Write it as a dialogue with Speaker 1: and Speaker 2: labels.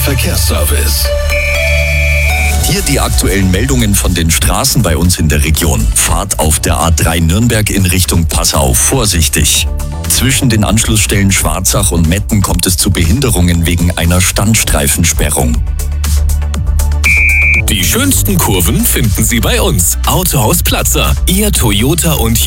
Speaker 1: Verkehrsservice.
Speaker 2: Hier die aktuellen Meldungen von den Straßen bei uns in der Region. Fahrt auf der A3 Nürnberg in Richtung Passau vorsichtig. Zwischen den Anschlussstellen Schwarzach und Metten kommt es zu Behinderungen wegen einer Standstreifensperrung.
Speaker 3: Die schönsten Kurven finden Sie bei uns. Autohaus Platzer, Ihr Toyota und